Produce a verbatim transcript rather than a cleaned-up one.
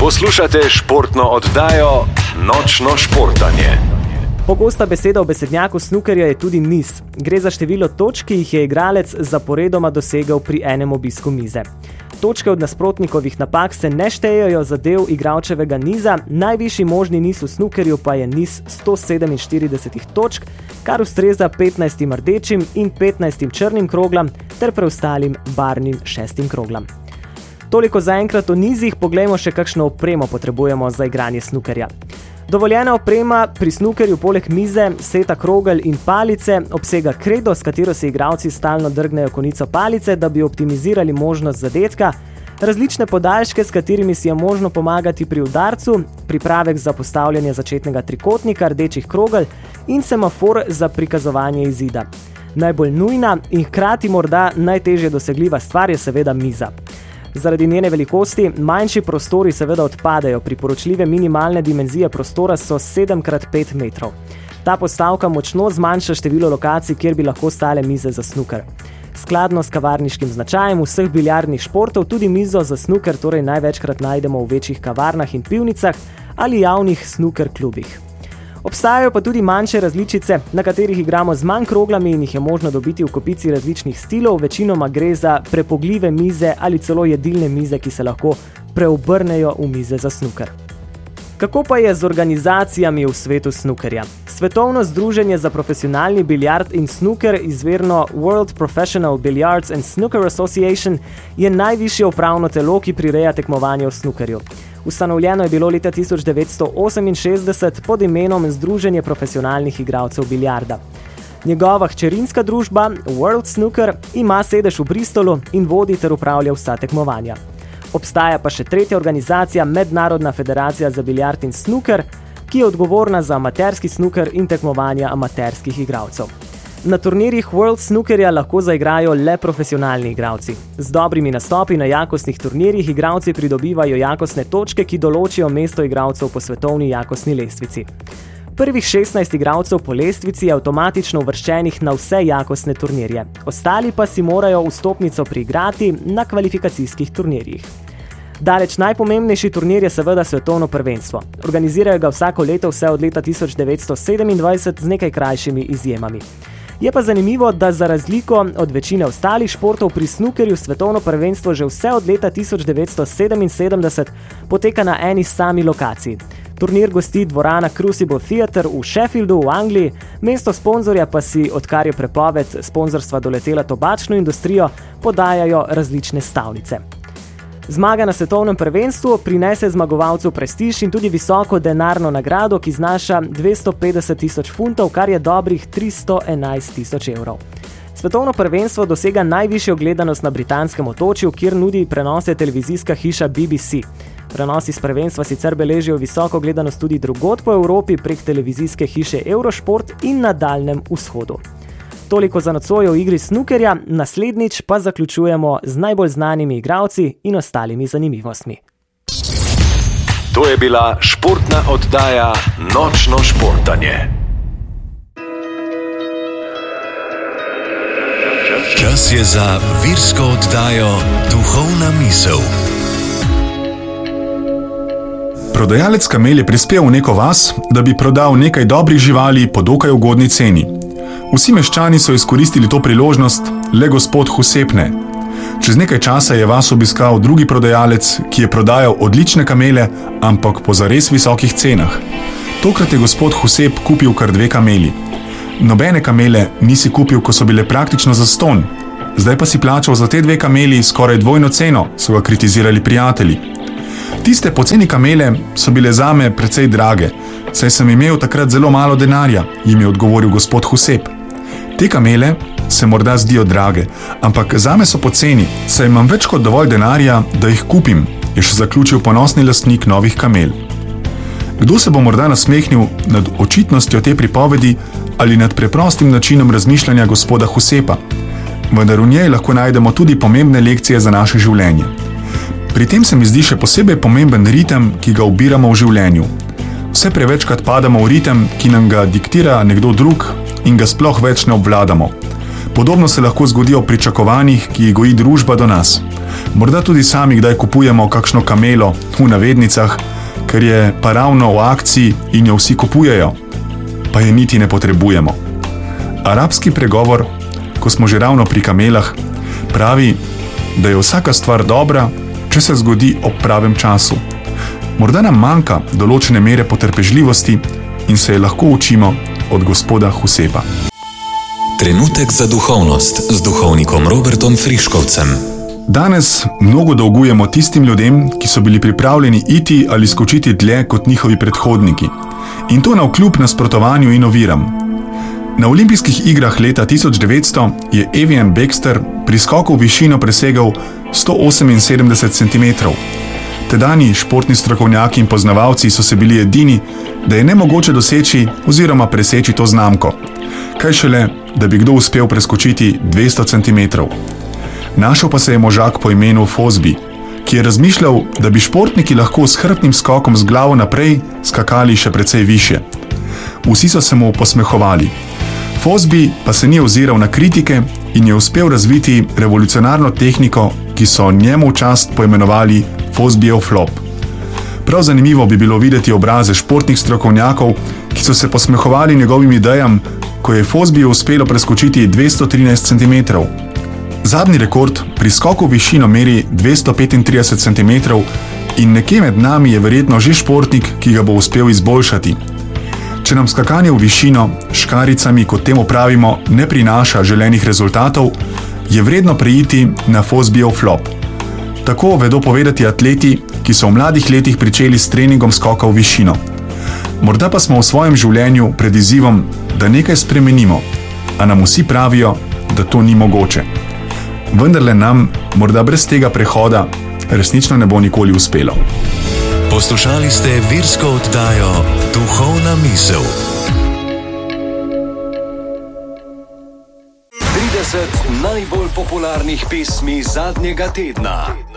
Poslušate športno oddajo Nočno športanje. Pogosta beseda v besednjaku snookerja je tudi niz. Gre za število točk, ki jih je igralec zaporedoma dosegel pri enem obisku mize. Točke od nasprotnikovih napak se ne štejejo za del igralčevega niza, najvišji možni niz v snookerju pa je niz sto sedeminštirideset točk, kar ustreza petnajstim rdečim in petnajstim črnim kroglam ter preostalim barvnim šestim kroglam. Toliko zaenkrat o nizih, poglejmo še kakšno opremo potrebujemo za igranje snookerja. Dovoljena oprema pri snookerju poleg mize, seta krogel in palice obsega kredo, s katero se igralci stalno drgnejo konico palice, da bi optimizirali možnost zadetka, različne podaljške, s katerimi si je možno pomagati pri udarcu, pripravek za postavljanje začetnega trikotnika, rdečih krogel in semafor za prikazovanje izida. Najbolj nujna in hkrati morda najtežje dosegljiva stvar je seveda miza. Zaradi njene velikosti manjši prostori seveda odpadejo, priporočljive minimalne dimenzije prostora so sedem krat pet metrov. Ta postavka močno zmanjša število lokacij, kjer bi lahko stale mize za snooker. Skladno s kavarniškim značajem vseh biljardnih športov tudi mizo za snooker torej največkrat najdemo v večjih kavarnah in pivnicah ali javnih snooker klubih. Obstajajo pa tudi manjše različice, na katerih igramo z manj kroglami in jih je možno dobiti v kopici različnih stilov, večinoma gre za prepogljive mize ali celo jedilne mize, ki se lahko preobrnejo v mize za snooker. Kako pa je z organizacijami v svetu snookerja? Svetovno združenje za profesionalni biljard in snooker, izvirno World Professional Billiards and Snooker Association, je najvišje upravno telo, ki prireja tekmovanje v snookerju. Ustanovljeno je bilo leta tisoč devetsto oseminšestdeset pod imenom Združenje profesionalnih igralcev biljarda. Njegova hčerinska družba, World Snooker, ima sedež v Bristolu in vodi ter upravlja vsa tekmovanja. Obstaja pa še tretja organizacija, Mednarodna federacija za biljard in snooker, ki je odgovorna za amaterski snooker in tekmovanja amaterskih igralcev. Na turnirjih World Snookerja lahko zaigrajo le profesionalni igralci. Z dobrimi nastopi na jakostnih turnirjih igralci pridobivajo jakostne točke, ki določijo mesto igralcev po svetovni jakostni lestvici. Prvih šestnajst igralcev po lestvici je avtomatično uvrščenih na vse jakostne turnirje. Ostali pa si morajo vstopnico priigrati na kvalifikacijskih turnirjih. Daleč najpomembnejši turnir je seveda svetovno prvenstvo. Organizirajo ga vsako leto vse od leta tisoč devetsto sedemindvajset z nekaj krajšimi izjemami. Je pa zanimivo, da za razliko od večine ostalih športov pri snookerju svetovno prvenstvo že vse od leta tisoč devetsto sedeminsedemdeset poteka na eni sami lokaciji. Turnir gosti dvorana Crucible Theatre v Sheffieldu v Angliji, mesto sponzorja pa si, odkar je prepoved sponzorstva doletela tobačno industrijo, podajajo različne stavnice. Zmaga na svetovnem prvenstvu prinese zmagovalcu prestiž in tudi visoko denarno nagrado, ki znaša dvesto petdeset tisoč funtov, kar je dobrih tristo enajst tisoč evrov. Svetovno prvenstvo dosega najvišjo gledanost na britanskem otočju, kjer nudi prenose televizijska hiša B B C. Prenosi s prvenstva sicer beležijo visoko gledanost tudi drugod po Evropi prek televizijske hiše Eurošport in na Daljnem vzhodu. Toliko za nocoj v igri snookerja, naslednjič pa zaključujemo z najbolj znanimi igralci in ostalimi zanimivostmi. To je bila športna oddaja Nočno športanje. Čas je za virsko oddajo Duhovna misel. Prodajalec kamel je prispel v neko vas, da bi prodal nekaj dobrih živali po dokaj ugodni ceni. Vsi meščani so izkoristili to priložnost, le gospod Husep ne. Čez nekaj časa je vas obiskal drugi prodajalec, ki je prodajal odlične kamele, ampak po zares visokih cenah. Tokrat je gospod Husep kupil kar dve kameli. Nobene kamele nisi kupil, ko so bile praktično zastonj. Zdaj pa si plačal za te dve kameli skoraj dvojno ceno, so ga kritizirali prijatelji. Tiste poceni kamele so bile zame precej drage, saj sem imel takrat zelo malo denarja, jim je odgovoril gospod Husep. Te kamele se morda zdijo drage, ampak zame so poceni, saj imam več kot dovolj denarja, da jih kupim, je še zaključil ponosni lastnik novih kamel. Kdo se bo morda nasmehnil nad očitnostjo te pripovedi ali nad preprostim načinom razmišljanja gospoda Husepa, vendar v njej lahko najdemo tudi pomembne lekcije za naše življenje. Pri tem se mi zdi še posebej pomemben ritem, ki ga ubiramo v življenju. Vse prevečkrat padamo v ritem, ki nam ga diktira nekdo drug in ga sploh več ne obvladamo. Podobno se lahko zgodi o pričakovanjih, ki jih goji družba do nas. Morda tudi sami kdaj kupujemo kakšno kamelo v navednicah, ker je pa ravno v akciji in jo vsi kupujejo, pa je niti ne potrebujemo. Arabski pregovor, ko smo že ravno pri kamelah, pravi, da je vsaka stvar dobra, če se zgodi ob pravem času. Morda nam manjka določene mere potrpežljivosti in se je lahko učimo od gospoda Husepa. Trenutek za duhovnost z duhovnikom Robertom Friškovcem. Danes mnogo dolgujemo tistim ljudem, ki so bili pripravljeni iti ali skočiti dlje kot njihovi predhodniki. In to navkljub nasprotovanju in oviram. Na olimpijskih igrah leta tisoč devetsto je Evian Baxter pri skoku v višino presegal sto oseminsedemdeset centimetrov. Tedajni športni strokovnjaki in poznavalci so se bili edini, da je nemogoče doseči oziroma preseči to znamko. Kaj šele, da bi kdo uspel preskočiti dvesto centimetrov. Našel pa se je možak po imenu Fosby, ki je razmišljal, da bi športniki lahko s hrbtnim skokom z glavo naprej skakali še precej više. Vsi so se mu posmehovali. Fosby pa se ni oziral na kritike in je uspel razviti revolucionarno tehniko, ki so njemu v čast poimenovali Fosbyjev flop. Prav zanimivo bi bilo videti obraze športnih strokovnjakov, ki so se posmehovali njegovim idejam, ko je Fosbyju uspelo preskočiti dvesto trinajst centimetrov. Zadnji rekord pri skoku v višino meri dvesto petintrideset centimetrov in nekje med nami je verjetno že športnik, ki ga bo uspel izboljšati. Če nam skakanje v višino, škaricami, kot temu pravimo, ne prinaša želenih rezultatov, je vredno preiti na Fosbyjev flop. Tako vedo povedati atleti, ki so v mladih letih pričeli s treningom skoka v višino. Morda pa smo v svojem življenju pred izzivom, da nekaj spremenimo, a nam vsi pravijo, da to ni mogoče. Vendarle nam, morda brez tega prehoda, resnično ne bo nikoli uspelo. Poslušali ste virsko oddajo Duhovna misel. trideset najbolj popularnih pesmi zadnjega tedna.